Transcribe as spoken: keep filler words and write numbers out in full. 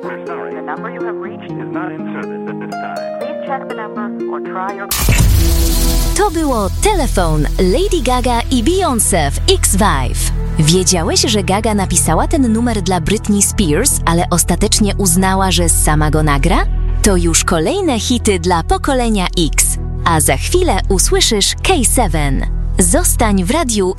We're sorry. The number you have reached Is not in service at this time. Please check the number or try your... To było Telefon Lady Gaga i Beyoncé w X-Vive. Wiedziałeś, że Gaga napisała ten numer dla Britney Spears, ale ostatecznie uznała, że sama go nagra? To już kolejne hity dla pokolenia X. A za chwilę usłyszysz K siedem. Zostań w radiu